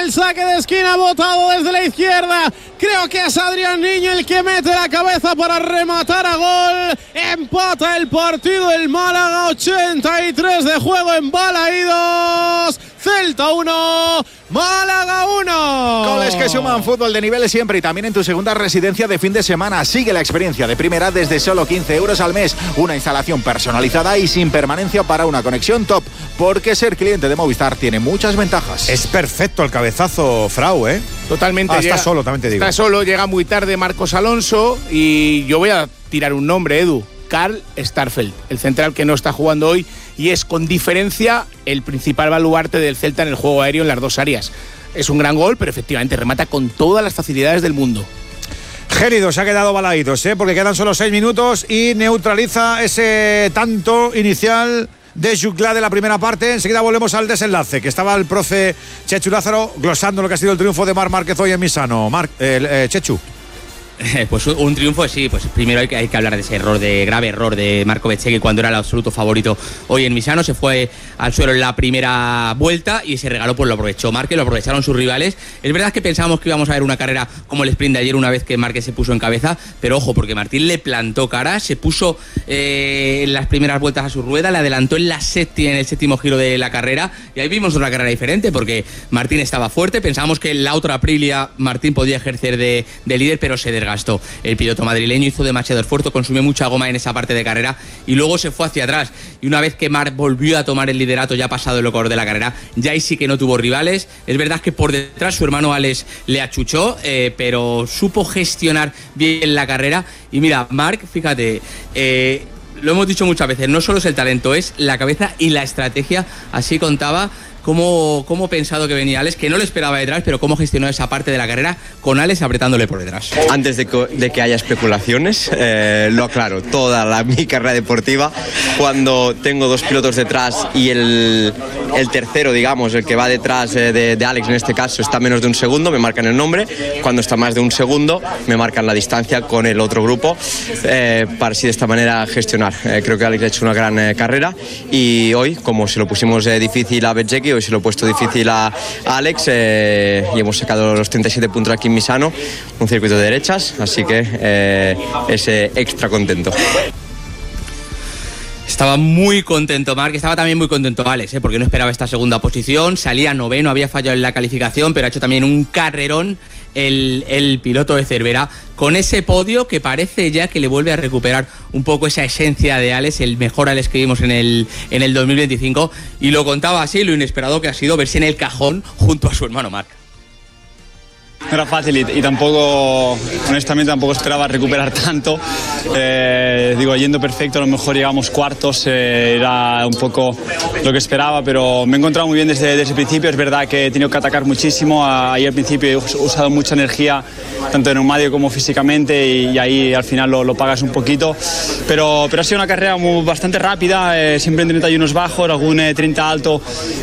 el saque de esquina, botado desde la izquierda. Creo que es Adrián Niño el que mete la cabeza para rematar a gol. Empata el partido el Málaga, 83 de juego en Balaídos. Celta 1, Málaga 1. Goles que suman, fútbol de nivel siempre y también en tu segunda residencia de fin de semana. Sigue la experiencia de primera desde solo 15 euros al mes. Una instalación personalizada y sin permanencia para una conexión top. Porque ser cliente de Movistar tiene muchas ventajas. Es perfecto el cabezazo, Frau, ¿eh? Totalmente. Está solo, también te digo. Está solo, llega muy tarde Marcos Alonso y yo voy a tirar un nombre, Edu. Karl Starfelt, el central que no está jugando hoy y es con diferencia el principal baluarte del Celta en el juego aéreo en las dos áreas. Es un gran gol, pero efectivamente remata con todas las facilidades del mundo. Gélido se ha quedado Balaídos, porque quedan solo 6 minutos y neutraliza ese tanto inicial de Juclá de la primera parte. Enseguida volvemos al desenlace, que estaba el profe Chechu Lázaro glosando lo que ha sido el triunfo de Marc Márquez hoy en Misano. Chechu. Pues un triunfo, sí. Pues primero hay que hablar de ese grave error de Marco Bezzecchi cuando era el absoluto favorito hoy en Misano. Se fue al suelo en la primera vuelta y ese regalo pues lo aprovechó Márquez, lo aprovecharon sus rivales. Es verdad que pensábamos que íbamos a ver una carrera como el sprint de ayer una vez que Márquez se puso en cabeza, pero ojo, porque Martín le plantó cara, se puso en las primeras vueltas a su rueda, le adelantó en el séptimo giro de la carrera y ahí vimos una carrera diferente porque Martín estaba fuerte. Pensábamos que en la otra Aprilia Martín podía ejercer de líder, pero se desgastó. El piloto madrileño hizo demasiado esfuerzo, consumió mucha goma en esa parte de carrera y luego se fue hacia atrás. Y una vez que Marc volvió a tomar el liderato ya pasado el locor de la carrera, ya ahí sí que no tuvo rivales. Es verdad que por detrás su hermano Alex le achuchó, pero supo gestionar bien la carrera. Y mira, Marc, fíjate, lo hemos dicho muchas veces, no solo es el talento, es la cabeza y la estrategia. Así contaba cómo pensado que venía Alex, que no le esperaba detrás, pero cómo gestionó esa parte de la carrera con Alex apretándole por detrás. Antes de que haya especulaciones, lo aclaro, mi carrera deportiva, cuando tengo dos pilotos detrás y el tercero, digamos, el que va detrás de Alex en este caso, está a menos de un segundo, me marcan el nombre. Cuando está más de un segundo, me marcan la distancia con el otro grupo, para así de esta manera gestionar. Creo que Alex ha hecho una gran carrera y hoy, como se lo pusimos difícil a Bezzecchi, hoy se lo he puesto difícil a Alex y hemos sacado los 37 puntos aquí en Misano, un circuito de derechas, así que es extra contento. Estaba muy contento Marc, estaba también muy contento Alex, porque no esperaba esta segunda posición, salía noveno, había fallado en la calificación, pero ha hecho también un carrerón el piloto de Cervera, con ese podio que parece ya que le vuelve a recuperar un poco esa esencia de Alex, el mejor Alex que vimos en el 2025, y lo contaba así, lo inesperado que ha sido verse en el cajón junto a su hermano Marc. No era fácil y tampoco, honestamente, tampoco esperaba recuperar tanto. Yendo perfecto, a lo mejor llegamos cuartos, era un poco lo que esperaba, pero me he encontrado muy bien desde el principio. Es verdad que he tenido que atacar muchísimo, ahí al principio he usado mucha energía, tanto en neumático como físicamente, y ahí al final lo pagas un poquito. Pero ha sido una carrera bastante rápida, siempre en 31 bajos, algún 30 alto.